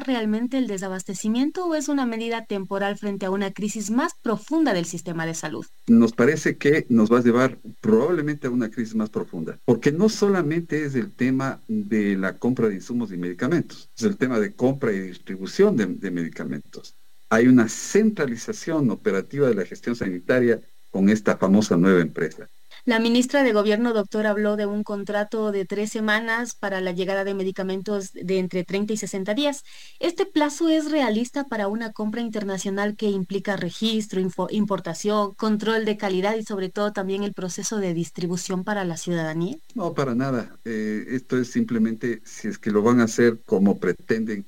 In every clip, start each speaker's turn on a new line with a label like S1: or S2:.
S1: realmente el desabastecimiento o es una medida temporal frente a una crisis más profunda del sistema de salud?
S2: Nos parece que nos va a llevar probablemente a una crisis más profunda, porque no solamente es el tema de la compra de insumos y medicamentos, es el tema de compra y distribución de medicamentos. Hay una centralización operativa de la gestión sanitaria con esta famosa nueva empresa.
S1: La ministra de Gobierno, doctor, habló de un contrato de 3 semanas para la llegada de medicamentos de entre 30 y 60 días. ¿Este plazo es realista para una compra internacional que implica registro, importación, control de calidad y sobre todo también el proceso de distribución para la ciudadanía?
S2: No, para nada. Esto es simplemente, si es que lo van a hacer como pretenden,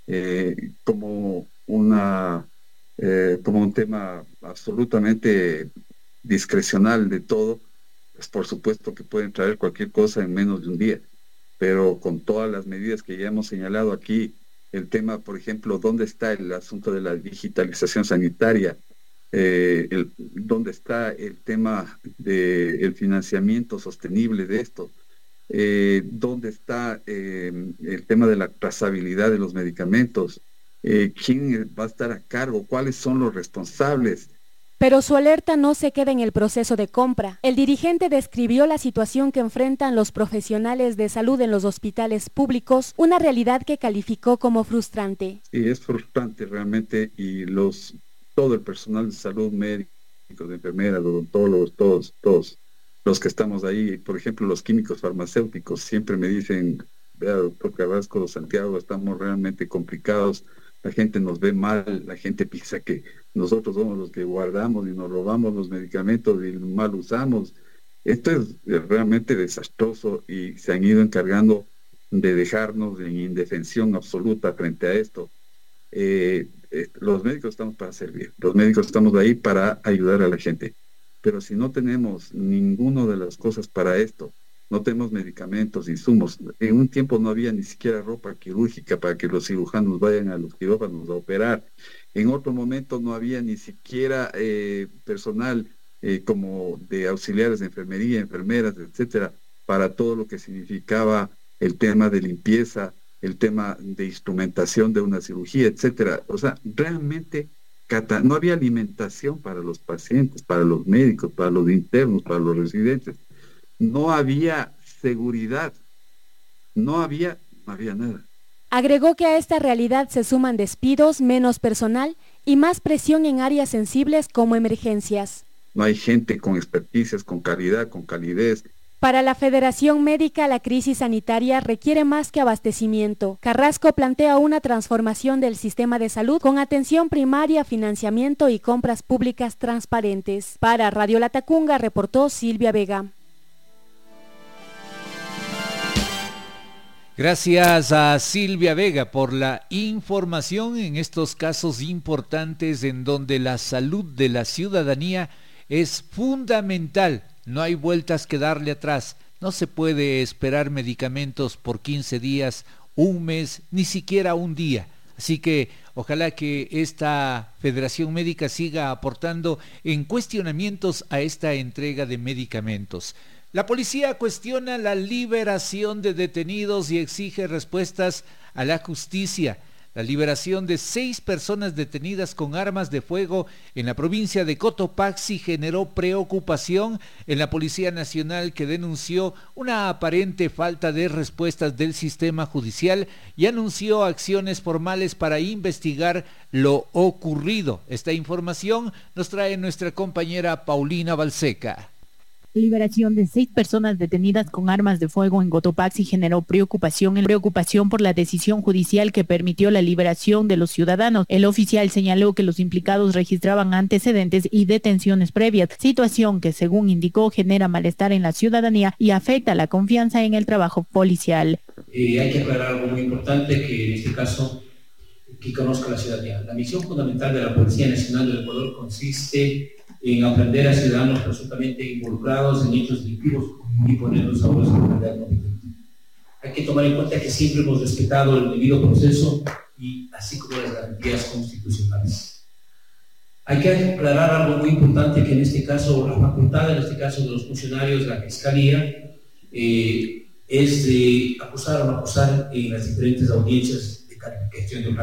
S2: como como un tema absolutamente discrecional de todo, pues por supuesto que pueden traer cualquier cosa en menos de un día, pero con todas las medidas que ya hemos señalado aquí, el tema, por ejemplo, ¿dónde está el asunto de la digitalización sanitaria? ¿Dónde está el tema del financiamiento sostenible de esto? ¿Dónde está el tema de la trazabilidad de los medicamentos? ¿Quién va a estar a cargo? ¿Cuáles son los responsables?
S3: Pero su alerta no se queda en el proceso de compra. El dirigente describió la situación que enfrentan los profesionales de salud en los hospitales públicos, una realidad que calificó como frustrante.
S2: Sí, es frustrante realmente y todo el personal de salud, médicos, enfermeras, odontólogos, todos los que estamos ahí, por ejemplo, los químicos farmacéuticos, siempre me dicen, vea, doctor Carrasco, Santiago, estamos realmente complicados, la gente nos ve mal, la gente piensa que nosotros somos los que guardamos y nos robamos los medicamentos y mal usamos. Esto es realmente desastroso y se han ido encargando de dejarnos en indefensión absoluta frente a esto. Los médicos estamos para servir, los médicos estamos ahí para ayudar a la gente, pero si no tenemos ninguna de las cosas para esto, no tenemos medicamentos, insumos, en un tiempo no había ni siquiera ropa quirúrgica para que los cirujanos vayan a los quirófanos a operar, en otro momento no había ni siquiera personal como de auxiliares de enfermería, enfermeras, etcétera, para todo lo que significaba el tema de limpieza, el tema de instrumentación de una cirugía, etcétera. O sea, realmente no había alimentación para los pacientes, para los médicos, para los internos, para los residentes. No había seguridad, no había nada.
S3: Agregó que a esta realidad se suman despidos, menos personal y más presión en áreas sensibles como emergencias.
S2: No hay gente con experticias, con calidad, con calidez.
S3: Para la Federación Médica, la crisis sanitaria requiere más que abastecimiento. Carrasco plantea una transformación del sistema de salud con atención primaria, financiamiento y compras públicas transparentes. Para Radio Latacunga reportó Silvia Vega.
S4: Gracias a Silvia Vega por la información en estos casos importantes en donde la salud de la ciudadanía es fundamental. No hay vueltas que darle atrás. No se puede esperar medicamentos por 15 días, un mes, ni siquiera un día. Así que ojalá que esta Federación Médica siga aportando en cuestionamientos a esta entrega de medicamentos. La policía cuestiona la liberación de detenidos y exige respuestas a la justicia. La liberación de 6 personas detenidas con armas de fuego en la provincia de Cotopaxi generó preocupación en la Policía Nacional, que denunció una aparente falta de respuestas del sistema judicial y anunció acciones formales para investigar lo ocurrido. Esta información nos trae nuestra compañera Paulina Balseca.
S5: La liberación de 6 personas detenidas con armas de fuego en Cotopaxi generó preocupación por la decisión judicial que permitió la liberación de los ciudadanos. El oficial señaló que los implicados registraban antecedentes y detenciones previas, situación que, según indicó, genera malestar en la ciudadanía y afecta la confianza en el trabajo policial.
S6: Hay que aclarar algo muy importante, que en este caso que conozca la ciudadanía. La misión fundamental de la Policía Nacional del Ecuador consiste en aprender a ciudadanos presuntamente involucrados en hechos delictivos y ponerlos a la autoridad competente. Hay que tomar en cuenta que siempre hemos respetado el debido proceso y así como las garantías constitucionales. Hay que aclarar algo muy importante, que en este caso, la facultad en este caso de los funcionarios de la Fiscalía es de acusar o no acusar en las diferentes audiencias de calificación de